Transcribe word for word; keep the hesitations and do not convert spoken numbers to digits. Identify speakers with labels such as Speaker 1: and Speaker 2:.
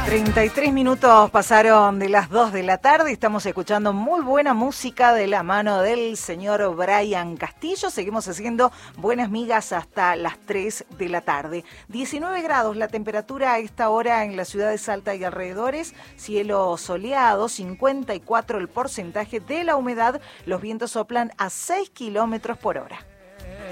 Speaker 1: treinta y tres minutos pasaron de las dos de la tarde. Estamos escuchando muy buena música de la mano del señor Brian Castillo. Seguimos haciendo buenas migas hasta las tres de la tarde. diecinueve grados la temperatura a esta hora en la ciudad de Salta y alrededores. Cielo soleado, cincuenta y cuatro el porcentaje de la humedad. Los vientos soplan a seis kilómetros por hora.